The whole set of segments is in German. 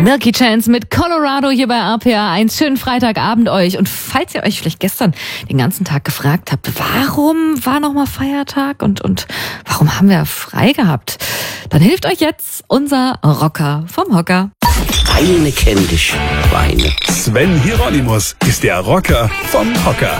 Milky Chance mit Colorado hier bei RPA 1. Schönen Freitagabend euch. Und falls ihr euch vielleicht gestern den ganzen Tag gefragt habt, warum war nochmal Feiertag und warum haben wir frei gehabt, dann hilft euch jetzt unser Rocker vom Hocker. Weine kenn dich, Weine. Sven Hieronymus ist der Rocker vom Hocker.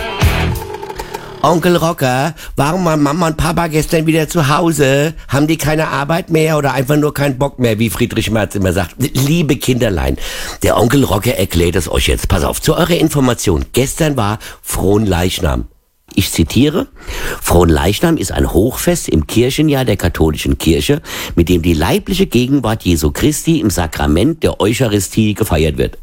Onkel Rocker, warum waren Mama und Papa gestern wieder zu Hause? Haben die keine Arbeit mehr oder einfach nur keinen Bock mehr, wie Friedrich Merz immer sagt? Liebe Kinderlein, der Onkel Rocker erklärt es euch jetzt. Pass auf, zu eurer Information. Gestern war Fronleichnam. Ich zitiere, Fronleichnam ist ein Hochfest im Kirchenjahr der katholischen Kirche, mit dem die leibliche Gegenwart Jesu Christi im Sakrament der Eucharistie gefeiert wird.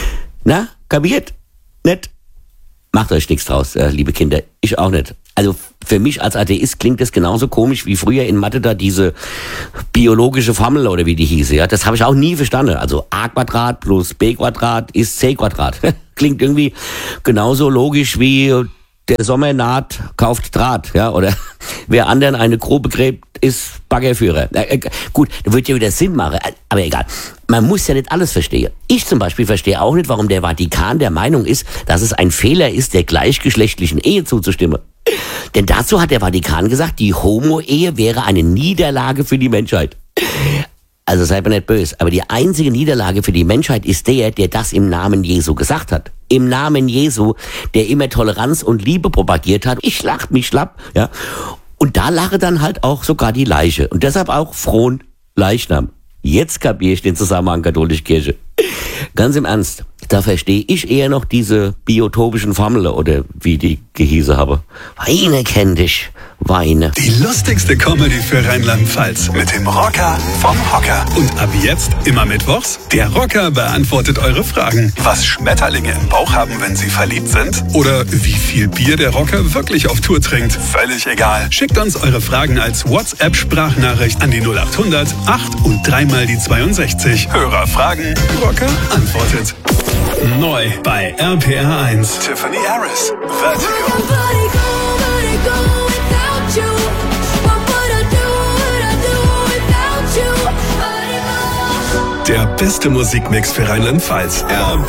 Na, kapiert? Nett? Macht euch nichts draus, liebe Kinder. Ich auch nicht. Also für mich als Atheist klingt das genauso komisch wie früher in Mathe da diese biologische Formel oder wie die hieße. Ja, das habe ich auch nie verstanden. Also a² plus b² ist c². Klingt irgendwie genauso logisch wie der Sommer naht, kauft Draht. Ja, oder wer anderen eine Grube gräbt, ist Baggerführer. Gut, das wird ja wieder Sinn machen, aber egal. Man muss ja nicht alles verstehen. Ich zum Beispiel verstehe auch nicht, warum der Vatikan der Meinung ist, dass es ein Fehler ist, der gleichgeschlechtlichen Ehe zuzustimmen. Denn dazu hat der Vatikan gesagt, die Homo-Ehe wäre eine Niederlage für die Menschheit. Also seid mir nicht böse, aber die einzige Niederlage für die Menschheit ist der das im Namen Jesu gesagt hat. Im Namen Jesu, der immer Toleranz und Liebe propagiert hat. Ich lach mich schlapp, ja. Und da lache dann halt auch sogar die Leiche. Und deshalb auch Fronleichnam. Jetzt kapiere ich den Zusammenhang katholische Kirche. Ganz im Ernst, da verstehe ich eher noch diese biotopischen Formeln oder wie die gehieße habe. Weine kenn dich, Weine. Die lustigste Comedy für Rheinland-Pfalz mit dem Rocker vom Hocker. Und ab jetzt, immer mittwochs, der Rocker beantwortet eure Fragen. Was Schmetterlinge im Bauch haben, wenn sie verliebt sind? Oder wie viel Bier der Rocker wirklich auf Tour trinkt? Völlig egal. Schickt uns eure Fragen als WhatsApp-Sprachnachricht an die 0800 8 und 3 mal die 62. Hörer fragen, Rocker antwortet. Neu bei RPR 1. Tiffany Harris, Vertigo. Der beste Musikmix für Rheinland-Pfalz.